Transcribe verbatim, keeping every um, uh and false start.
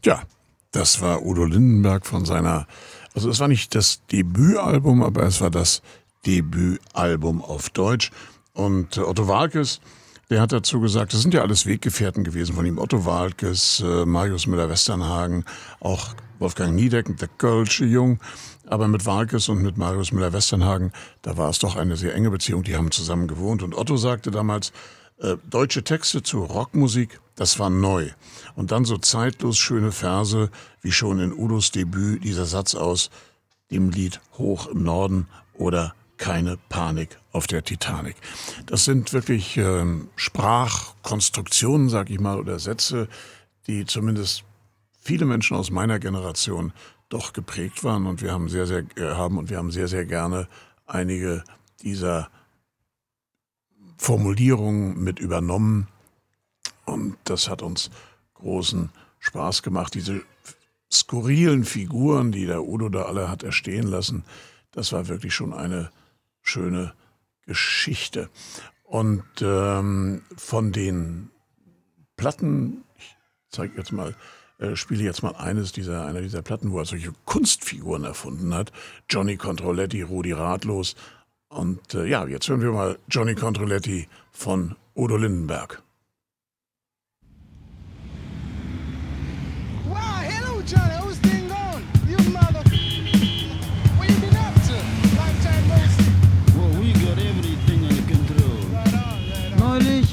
Ja, das war Udo Lindenberg von seiner, also es war nicht das Debütalbum, aber es war das Debütalbum auf Deutsch. Und äh, Otto Waalkes, der hat dazu gesagt, das sind ja alles Weggefährten gewesen von ihm. Otto Waalkes, äh, Marius Müller-Westernhagen, auch Wolfgang Niedecken, der Kölsche Jung. Aber mit Waalkes und mit Marius Müller-Westernhagen, da war es doch eine sehr enge Beziehung. Die haben zusammen gewohnt. Und Otto sagte damals, äh, deutsche Texte zu Rockmusik, das war neu. Und dann so zeitlos schöne Verse, wie schon in Udos Debüt dieser Satz aus dem Lied Hoch im Norden oder Keine Panik auf der Titanic. Das sind wirklich ähm, Sprachkonstruktionen, sag ich mal, oder Sätze, die zumindest viele Menschen aus meiner Generation doch geprägt waren. Und wir haben sehr, sehr äh, haben und wir haben sehr, sehr gerne einige dieser Formulierungen mit übernommen. Und das hat uns großen Spaß gemacht. Diese skurrilen Figuren, die der Udo da alle hat erstehen lassen, das war wirklich schon eine schöne Geschichte. Und ähm, von den Platten, ich zeige jetzt mal, äh, spiele jetzt mal eines dieser, einer dieser Platten, wo er solche Kunstfiguren erfunden hat. Johnny Controletti, Rudi Ratlos. Und äh, ja, jetzt hören wir mal Johnny Controletti von Udo Lindenberg. Wow, hello, Johnny.